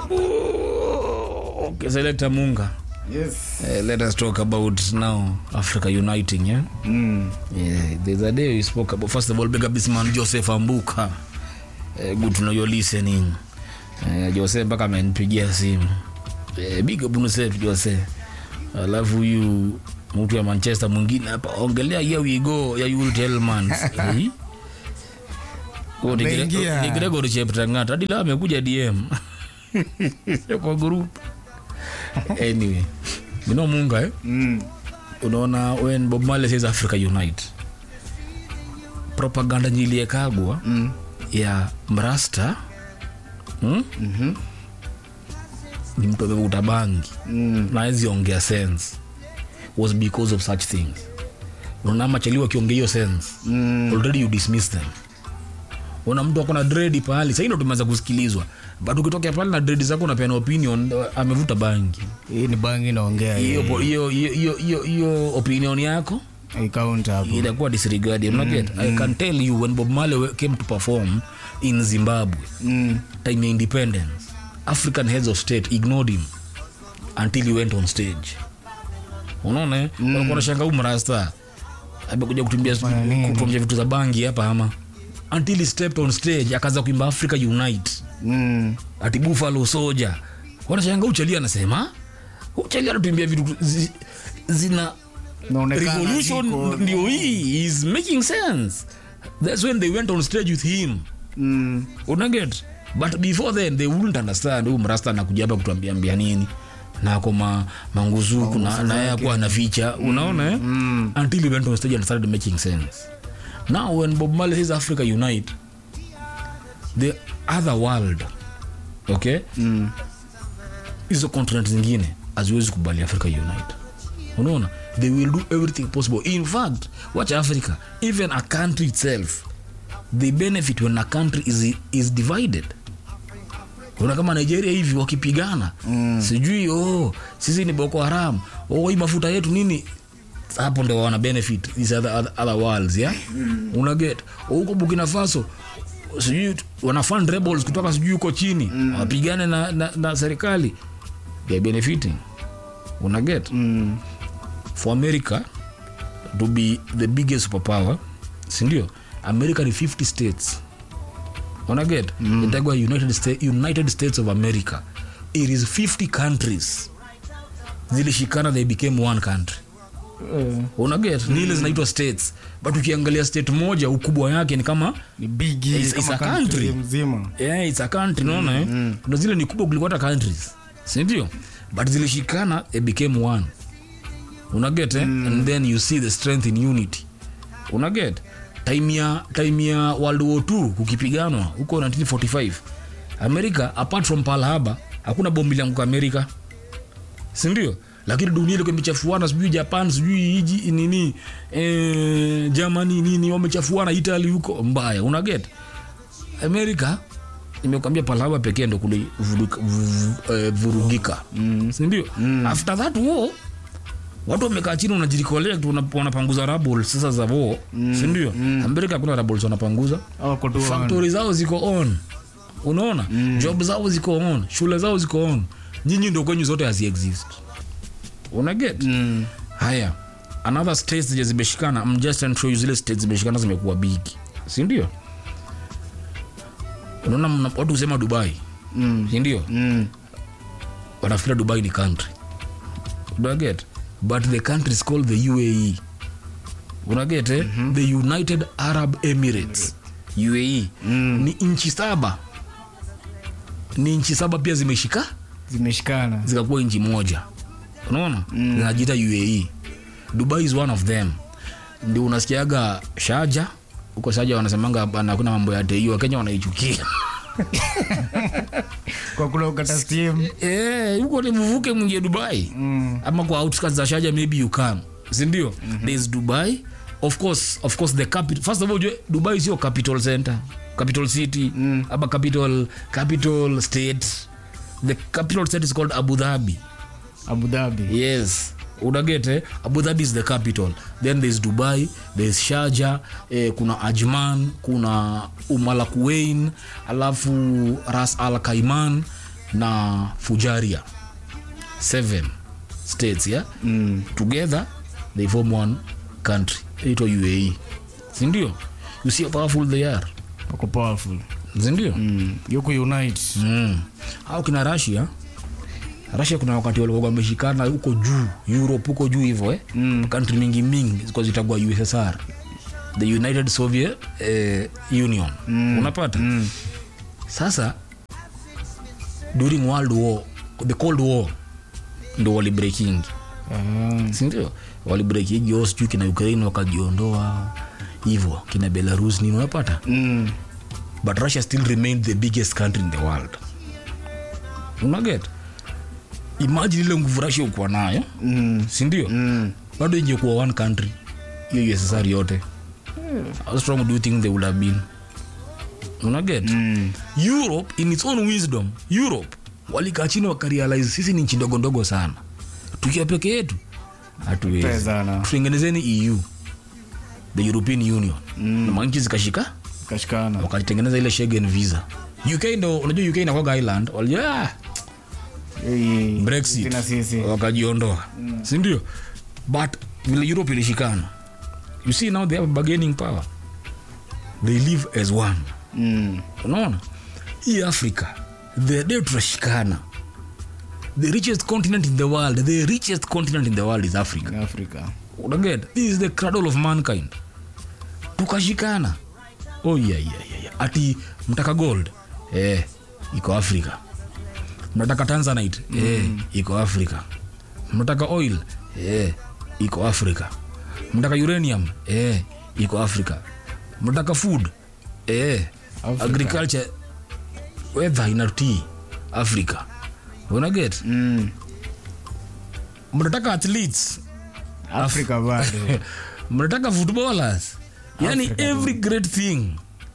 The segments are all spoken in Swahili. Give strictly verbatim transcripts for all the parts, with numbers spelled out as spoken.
Okay, Selector Munga. Yes. Uh, let us talk about now Africa uniting, yeah? Mm. Yeah, there's a day we spoke about. First of all, big up this man Joseph Ambuka. Uh, good to know you're listening. Uh, Joseph mpaka amenipigia simu. Uh, big up Joseph Joseph. I love you. Mtu ya Manchester mwingine hapa ongelea here we go ya you tell man. Eh? Kwa ni Gregory Cheptangata hadi leo amekuja D M. Kwa group. Anyway, you know Munga eh? Mm. Unaona when Bob Marley says Africa unite, propaganda nyiliekagwa mm. ya Mrasta mm? Mhm. ni mtu amevuta bangi mm. na hizi ongea sense was because of such things. Unaona machaliwa kiongea hiyo sense mm. already you dismiss them. Una mtu akona dread pale sasa, ndio tumeanza kusikilizwa, but ukitokea pale na dread zako unapeana opinion amevuta bangi, hii ni bangi naongea hiyo hiyo hiyo hiyo hiyo opinion yako I count hapo itakuwa disregarded. Mm, not mm. I can tell you when Bob Marley came to perform in Zimbabwe mm. time ya independence, African heads of state ignored him until he went on stage. Unaona mm. walikuwa wanashangaa huyu Mrasta amekuja kutumbia kutumbia vitu za bangi hapa ama, until he stepped on stage akaanza kuimba Africa unite mm. ati Buffalo Soldier. Wanashangaa uchali anasema uchali anatumbia vitu zi, zina revolution ndio hii is making sense. That's when they went on stage with him mm. unaget, but before then they wouldn't understand huyu Mrasta anakuja hapa kutuambia ambia nini na koma manguzuku na na yeye kwa anaficha unaona eh mm. until he went on stage and started making sense. Now when Bob Marley says Africa unite, the other world okay mm. hizo continent zingine haziwezi kubali Africa unite. Unaona, they will do everything possible. In fact, watch Africa, even a country itself, they benefit when a country is is divided. Kuna kama Nigeria hivi wakipigana mm. sijui oh sisi ni Boko Haram, oh hii mafuta yetu nini, hapo ndio wana benefit these other other, other worlds yeah mm. una get huko Burkina Faso sijui wana fund rebels kutoka sijui huko chini mm. wapigane na, na na serikali, they benefiting una get mm. for America to be the biggest superpower, si ndio? America ni fifty states. Una get mm. itagwa United States United States of America, it is fifty countries zilishikana, they became one country. Uh, una get mm. nile zinaitwa states, but ukiangalia state moja ukubwa yake ni kama ni big, it's, kama it's a country mzima. Yeah, it's a country mm. unaona eh mm. na zile ni kubwa kuliko hata countries, si ndio? But zilishikana, they became one. Una get eh? mm. and then you see the strength in unity. Una get time ya time ya World War Two kukipiganwa huko nineteen forty-five, America apart from Pearl Harbor hakuna bombi langu America, si ndio? Lakini dunia ile imechafuana, sijui Japan sijui hiji nini eh Germany nini wamechafuana, Italy huko mbaya. Una get America nimekwambia Pearl Harbor pekee ndo kule vurugika mm. si ndio? mm. After that war watu wamekaa chini wanajirikolea wanapanguza rubble sasa za war mm. si ndio? mm. America kuna rubble wanapanguza, oh, factory zao ziko on, unaona mm. job zao ziko on, shule zao ziko on, nyinyi ndio kwenye zote hazi exist. Una get mm. haya another states zimeshikana, I'm just trying to show you zile states zimeshikana zimekuwa big, si ndio? Unaona watu usema Dubai mm. si ndio? mm. wanafikira Dubai ni country, do you get, but the country is called the U A E. Una get eh? mm-hmm. the United Arab Emirates U A E mm. ni inchi saba, ni inchi saba pia zimeshika zimeshikana zikakuwa inchi moja, unaona mm. zinajiita U A E. Dubai is one of them. Ndio unasikiaga Sharjah huko Sharjah wanasemanga bana kuna mambo ya T I Kenya wanaichukia kwa kula ukata steam eh huko ni mvuke mwingie Dubai mm. ama kwa outskirts za Sharjah maybe you can, si ndio? mm-hmm. There's Dubai, of course of course the capital. First of all Dubai sio capital center, capital city mm. ama capital capital state. The capital state is called Abu Dhabi. Abu Dhabi, yes. Unagete Abu Dhabi is the capital, then there's Dubai, there's Sharjah, eh, kuna Ajman, kuna Umm Al Quwain, alafu Ras Al Kaiman, na Fujairah. Seven states, yeah? Mm. Together they form one country. Ito U A E. Sindio? You see how powerful they are. Wako powerful. Sindio? Mm. Yuko unite. Mm. Au kina Russia. Russia kuna wakati walikuwa wameshikana huko juu, Europe huko juu hivyo eh. Mm. Country mingi mingi ziko zitagwa U S S R. The United Soviet eh, Union. Mm. Unapata? Mm. Sasa during World War, the Cold War, ndo wali breaking. Ah. Sindio? Wali breaking yote juu kina Ukraine wakajiondoa hivyo, kina Belarus nini unapata? Mm. But Russia still remained the biggest country in the world. Unaget? Imagine ile nguvu Russia uko nayo. Mm. Sindio? Mm. Bado ingekuwa one country. Hiyo U S S R yote. How strong do you think they would have been? Unaget? Mm. Europe in its own wisdom, Europe walikaa chini wakarealize sisi ni nchi ndogo ndogo sana. Tukiwa peke yetu hatuwezi. Tutengenezeni E U, the European Union. Mm. Na manchi zikashika kashikana wakatengeneza ile Schengen visa. U K ndo unajua U K inakuwa island. Walijua hey, Brexit wakajiondoa. Mm. Si ndio? But vile Europe ilishikana. You see now they have bargaining power. They live as one. Mm. Unaona? Hii Africa, the day tunashikana. The richest continent in the world, the richest continent in the world is Africa. Africa. Unaget? This is the cradle of mankind. Tukashikana. Oh yeah, yeah, yeah. Ati mtaka gold, eh, iko Africa. Mnataka Tanzanite, mm. eh, iko Africa. Mnataka oil, eh, iko Africa. Mnataka uranium, eh, iko Africa. Mnataka food, eh, Africa. Agriculture, weather inati Africa. Unaget? Mm. Mnataka athletes, Africa bado. Mnataka footballers. Yani Africa every bado. Great thing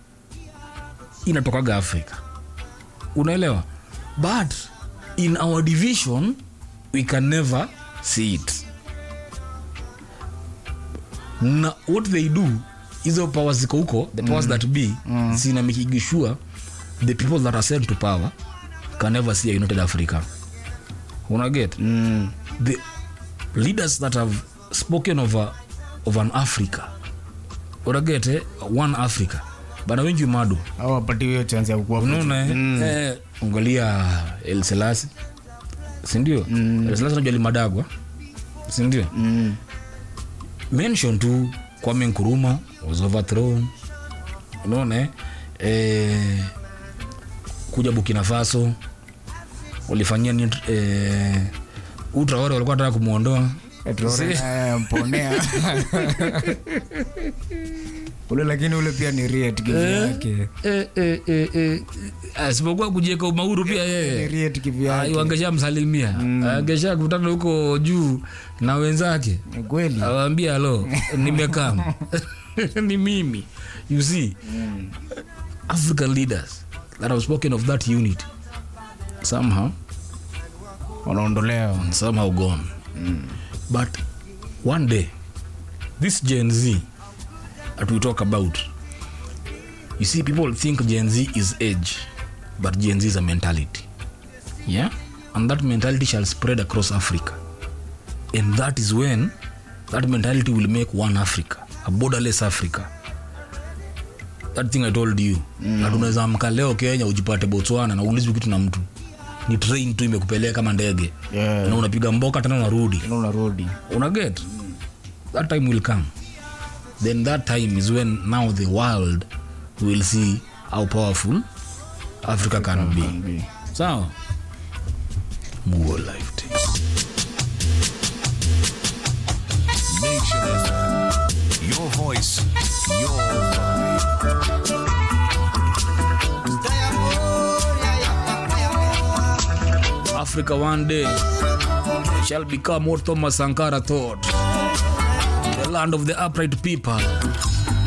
inatokaga Africa. Unaelewa? But in our division we can never see it. Na what they do is the powers ziko huko, the powers mm. that be mm. sina making sure the people that are sent to power can never see a united Africa. Una get? Mm. The leaders that have spoken of a, of an Africa. Una get eh? One Africa. Bana wengi madu. Hawa pati hiyo chance ya kukua. Unaona mm. eh angalia El Selassie. Si ndio? Mm. El Selassie anajali madagwa. Si ndio? Mm. Mention tu Kwame Nkrumah was overthrown. Unaona eh kuja Burkina Faso walifanyia ni eh Traore walikuwa wanataka kumuondoa. Traore mponea. Ule lakini ule pia ni riet kivyake. Eh eh eh eh asipokuwa kujeka umauru pia yeye. Ni riet kivyake. Ai wangesha msalimia. Angesha kutana huko juu na wenzake. Ni kweli. Awaambia halo nimekam. Ni mimi. You see mm. African leaders that have spoken of that unity somehow wanaondolewa, somehow gone. Mm. But one day this Gen Z that we talk about, you see people think Gen Z is age, but Gen Z is a mentality. Yeah? And that mentality shall spread across Africa. And that is when that mentality will make one Africa, a borderless Africa. That thing I told you. Mm. Na tunaweza amka leo Kenya ujipate Botswana na ulizi kitu na mtu. Ni train tu imekupeleka kama ndege. Yeah. Na unapiga mboka tena unarudi. Tena unarudi. Una get? Mm. That time will come. Then that time is when now the world will see how powerful Africa, Africa can be. Can be. So, more life takes. Nation F M. Your voice, your vibe. Africa one day shall become what Thomas Sankara thought, the land of the upright people.